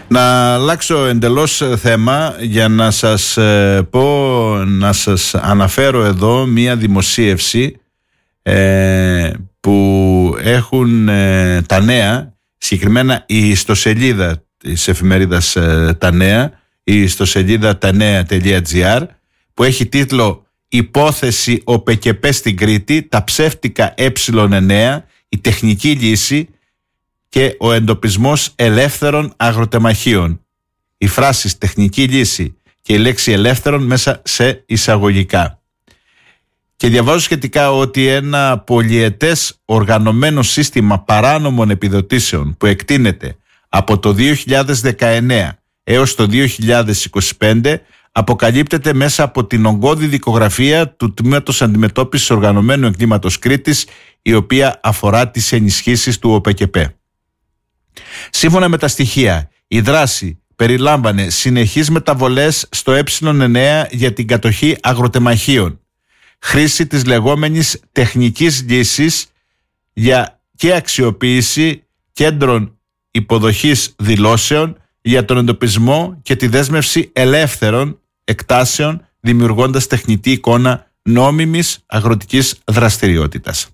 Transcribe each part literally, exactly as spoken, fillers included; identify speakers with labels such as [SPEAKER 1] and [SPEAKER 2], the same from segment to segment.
[SPEAKER 1] Να αλλάξω εντελώς θέμα για να σας πω, να σας αναφέρω εδώ μία δημοσίευση ε, που έχουν ε, τα Νέα, συγκεκριμένα η ιστοσελίδα της εφημερίδας ε, τα Νέα, η ιστοσελίδα tanea.gr, που έχει τίτλο «Υπόθεση ΟΠΕΚΕΠΕ στην Κρήτη, τα ψεύτικα ε εννέα, η τεχνική λύση και ο εντοπισμός ελεύθερων αγροτεμαχίων». Οι φράσεις τεχνική λύση και η λέξη ελεύθερων μέσα σε εισαγωγικά. Και διαβάζω σχετικά ότι ένα πολυετές οργανωμένο σύστημα παράνομων επιδοτήσεων που εκτείνεται από το δύο χιλιάδες δεκαεννέα έως το δύο χιλιάδες είκοσι πέντε αποκαλύπτεται μέσα από την ογκώδη δικογραφία του Τμήματος Αντιμετώπισης Οργανωμένου Εγκλήματος Κρήτης, η οποία αφορά τις ενισχύσεις του ΟΠΕΚΕΠΕ. Σύμφωνα με τα στοιχεία, η δράση περιλάμβανε συνεχείς μεταβολές στο ε εννέα για την κατοχή αγροτεμαχίων, χρήση της λεγόμενης τεχνικής λύσης για και αξιοποίηση κέντρων υποδοχής δηλώσεων για τον εντοπισμό και τη δέσμευση ελεύθερων εκτάσεων, δημιουργώντας τεχνητή εικόνα νόμιμης αγροτικής δραστηριότητας.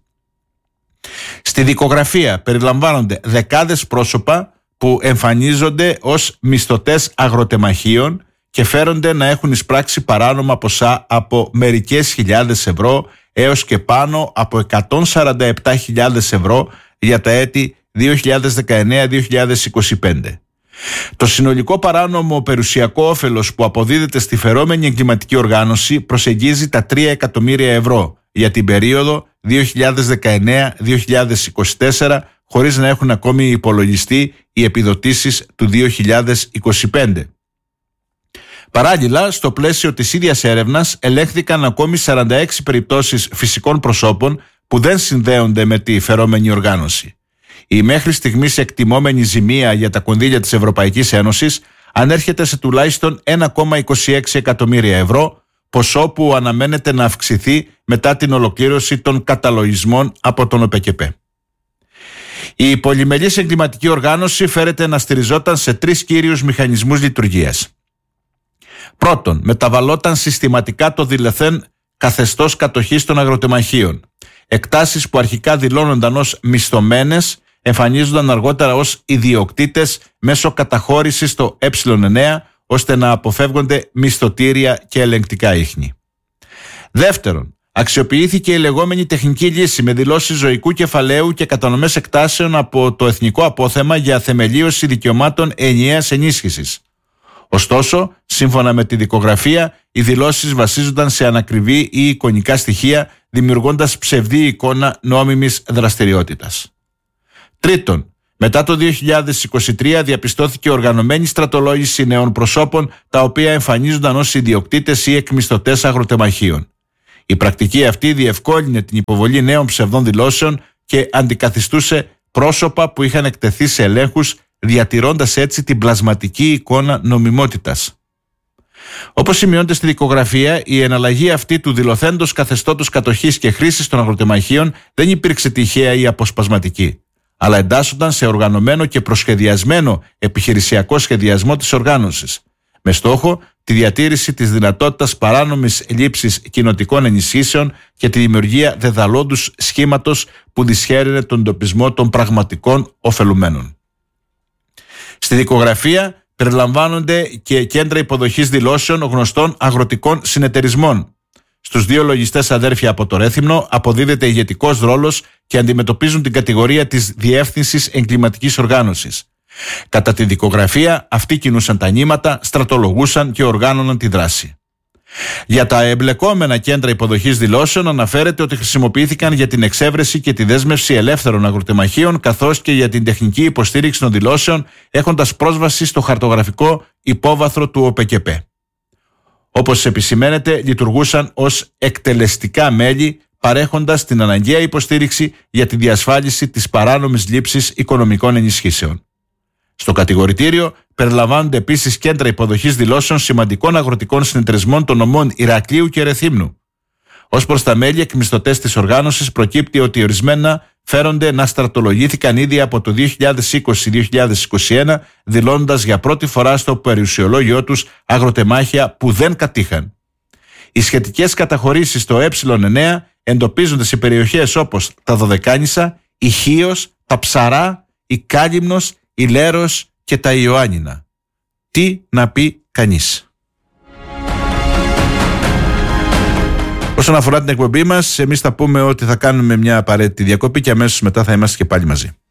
[SPEAKER 1] Στη δικογραφία περιλαμβάνονται δεκάδες πρόσωπα που εμφανίζονται ως μισθωτές αγροτεμαχίων και φέρονται να έχουν εισπράξει παράνομα ποσά από μερικές χιλιάδες ευρώ έως και πάνω από εκατόν σαράντα επτά χιλιάδες ευρώ για τα έτη δύο χιλιάδες δεκαεννέα δύο χιλιάδες είκοσι πέντε. Το συνολικό παράνομο περιουσιακό όφελος που αποδίδεται στη φερόμενη εγκληματική οργάνωση προσεγγίζει τα τρία εκατομμύρια ευρώ για την περίοδο δύο χιλιάδες δεκαεννέα δύο χιλιάδες είκοσι τέσσερα, χωρίς να έχουν ακόμη υπολογιστεί οι επιδοτήσεις του δύο χιλιάδες είκοσι πέντε. Παράλληλα, στο πλαίσιο της ίδιας έρευνας ελέγχθηκαν ακόμη σαράντα έξι περιπτώσεις φυσικών προσώπων που δεν συνδέονται με τη φερόμενη οργάνωση. Η μέχρι στιγμής εκτιμόμενη ζημία για τα κονδύλια της Ευρωπαϊκής Ένωσης ανέρχεται σε τουλάχιστον ένα κόμμα είκοσι έξι εκατομμύρια ευρώ, ποσό που αναμένεται να αυξηθεί μετά την ολοκλήρωση των καταλογισμών από τον ΟΠΕΚΕΠΕ. Η πολυμελής εγκληματική οργάνωση φέρεται να στηριζόταν σε τρεις κύριους μηχανισμούς λειτουργίας. Πρώτον, μεταβαλόταν συστηματικά το δηλωθέν καθεστώς κατοχής των αγροτεμαχίων. Εκτάσεις που αρχικά δηλώνονταν ως μισθωμένες εμφανίζονταν αργότερα ως ιδιοκτήτες μέσω καταχώρησης στο ε εννέα, ώστε να αποφεύγονται μισθωτήρια και ελεγκτικά ίχνη. Δεύτερον, αξιοποιήθηκε η λεγόμενη τεχνική λύση με δηλώσεις ζωικού κεφαλαίου και κατανομές εκτάσεων από το εθνικό απόθεμα για θεμελίωση δικαιωμάτων ενιαίας ενίσχυσης. Ωστόσο, σύμφωνα με τη δικογραφία, οι δηλώσεις βασίζονταν σε ανακριβή ή εικονικά στοιχεία, δημιουργώντας ψευδή εικόνα νόμιμης δραστηριότητας. Τρίτον, μετά το δύο χιλιάδες είκοσι τρία διαπιστώθηκε οργανωμένη στρατολόγηση νέων προσώπων, τα οποία εμφανίζονταν ως ιδιοκτήτες ή εκμισθωτές αγροτεμαχίων. Η πρακτική αυτή διευκόλυνε την υποβολή νέων ψευδών δηλώσεων και αντικαθιστούσε πρόσωπα που είχαν εκτεθεί σε ελέγχους, διατηρώντας έτσι την πλασματική εικόνα νομιμότητας. Όπως σημειώνεται στη δικογραφία, η εναλλαγή αυτή του δηλωθέντος καθεστώτος κατοχής και χρήσης των αγροτεμαχίων δεν υπήρξε τυχαία ή αποσπασματική, αλλά εντάσσονταν σε οργανωμένο και προσχεδιασμένο επιχειρησιακό σχεδιασμό της οργάνωσης, με στόχο τη διατήρηση της δυνατότητας παράνομης λήψης κοινοτικών ενισχύσεων και τη δημιουργία δεδαλώντους σχήματος που δυσχέρινε τον εντοπισμό των πραγματικών ωφελουμένων. Στη δικογραφία περιλαμβάνονται και κέντρα υποδοχής δηλώσεων γνωστών αγροτικών συνεταιρισμών. Στους δύο λογιστές αδέρφια από το Ρέθυμνο αποδίδεται ηγετικός ρόλος και αντιμετωπίζουν την κατηγορία της διεύθυνσης εγκληματικής οργάνωσης. Κατά τη δικογραφία, αυτοί κινούσαν τα νήματα, στρατολογούσαν και οργάνωναν τη δράση. Για τα εμπλεκόμενα κέντρα υποδοχής δηλώσεων αναφέρεται ότι χρησιμοποιήθηκαν για την εξέβρεση και τη δέσμευση ελεύθερων αγροτεμαχίων, καθώς και για την τεχνική υποστήριξη των δηλώσεων, έχοντας πρόσβαση στο χαρτογραφικό υπόβαθρο του ΟΠΕΚΕΠΕ. Όπως επισημαίνεται, λειτουργούσαν ως εκτελεστικά μέλη, παρέχοντας την αναγκαία υποστήριξη για τη διασφάλιση της παράνομης λήψης οικονομικών ενισχύσεων. Στο κατηγορητήριο περιλαμβάνονται επίσης κέντρα υποδοχής δηλώσεων σημαντικών αγροτικών συνεταιρισμών των νομών Ηρακλείου και Ρεθύμνου. Ως προς τα μέλη εκμισθωτές της οργάνωσης, προκύπτει ότι ορισμένα φέρονται να στρατολογήθηκαν ήδη από το δύο χιλιάδες είκοσι με δύο χιλιάδες είκοσι ένα, δηλώνοντας για πρώτη φορά στο περιουσιολόγιο τους αγροτεμάχια που δεν κατήχαν. Οι σχετικές καταχωρήσεις στο ε εννέα εντοπίζονται σε περιοχές όπως τα Δωδεκάνησα, η Χίος, τα Ψαρά, η Κάλυμνος, η Λέρος και τα Ιωάννινα. Τι να πει κανείς. Όσον αφορά την εκπομπή μας, εμείς θα πούμε ότι θα κάνουμε μια απαραίτητη διακοπή και αμέσως μετά θα είμαστε και πάλι μαζί.